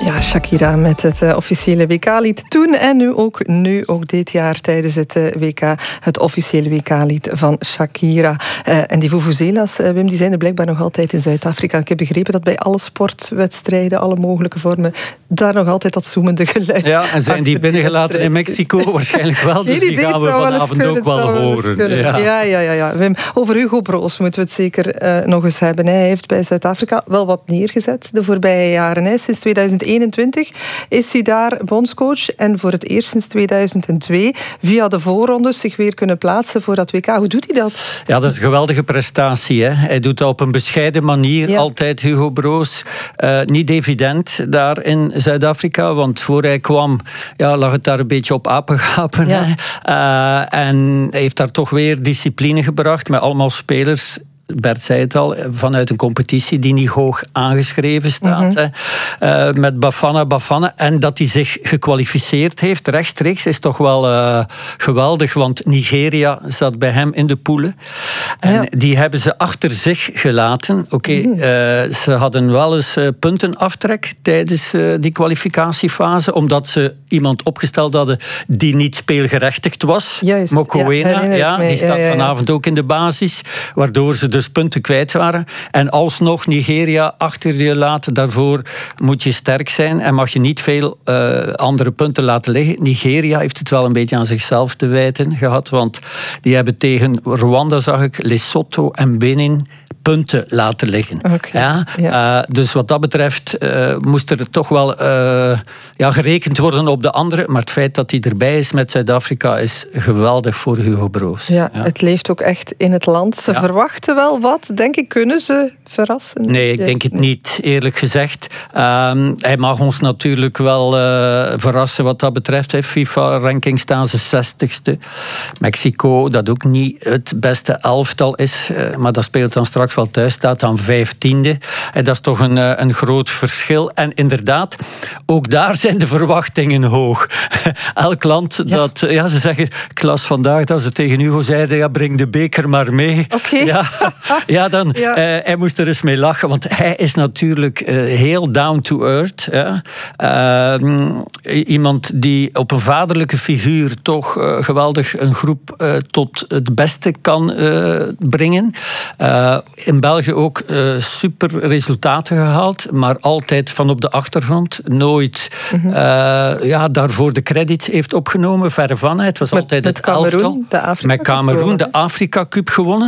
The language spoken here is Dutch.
Ja, Shakira met het officiële WK-lied toen en nu ook dit jaar tijdens het WK. Het officiële WK-lied van Shakira. En die vuvuzelas, Wim, die zijn er blijkbaar nog altijd in Zuid-Afrika. Ik heb begrepen dat bij alle sportwedstrijden, alle mogelijke vormen, daar nog altijd dat zoemende geluid. Ja, en zijn die binnengelaten in Mexico? Waarschijnlijk wel, dus die gaan we vanavond ook wel horen. Ja. Wim, over Hugo Broos moeten we het zeker nog eens hebben. Hij heeft bij Zuid-Afrika wel wat neergezet de voorbije jaren. Sinds 2021 is hij daar bondscoach en voor het eerst sinds 2002 via de voorrondes zich weer kunnen plaatsen voor dat WK. Hoe doet hij dat? Ja, dat is een geweldige prestatie. Hè? Hij doet dat op een bescheiden manier, altijd Hugo Broos. Niet evident daar in Zuid-Afrika, want voor hij kwam lag het daar een beetje op apengapen. Ja. En hij heeft daar toch weer discipline gebracht met allemaal spelers. Bert zei het al, vanuit een competitie die niet hoog aangeschreven staat. Mm-hmm. Met Bafana. En dat hij zich gekwalificeerd heeft rechtstreeks is toch wel geweldig, want Nigeria zat bij hem in de poelen. En die hebben ze achter zich gelaten. Ze hadden wel eens puntenaftrek tijdens die kwalificatiefase, omdat ze iemand opgesteld hadden die niet speelgerechtigd was. Juist, Mokoena, die staat vanavond ook in de basis, waardoor ze dus punten kwijt waren. En alsnog Nigeria achter je laten. Daarvoor moet je sterk zijn en mag je niet veel andere punten laten liggen. Nigeria heeft het wel een beetje aan zichzelf te wijten gehad, want die hebben tegen Rwanda, zag ik, Lesotho en Benin punten laten liggen. Dus wat dat betreft moest er toch wel gerekend worden op de anderen, maar het feit dat hij erbij is met Zuid-Afrika is geweldig voor Hugo Broos. Ja. Het leeft ook echt in het land. Ze verwachten wel wat, denk ik. Kunnen ze verrassen? Nee, ik denk het niet, eerlijk gezegd. Hij mag ons natuurlijk wel verrassen wat dat betreft. FIFA-ranking staan ze 60ste. Mexico, dat ook niet het beste elftal is, maar dat speelt dan straks wel thuis, staat dan 15e. En dat is toch een groot verschil. En inderdaad, ook daar zijn de verwachtingen hoog. Elk land dat... ze zeggen, Klas vandaag, dat ze tegen Hugo zeiden, breng de beker maar mee. Hij moest er eens mee lachen, want hij is natuurlijk heel down to earth. Iemand die op een vaderlijke figuur toch geweldig een groep tot het beste kan brengen. In België ook super resultaten gehaald, maar altijd van op de achtergrond. Nooit daarvoor de credits heeft opgenomen, verre van. Het was altijd het elftal. Met Kameroen de Afrika Cup gewonnen.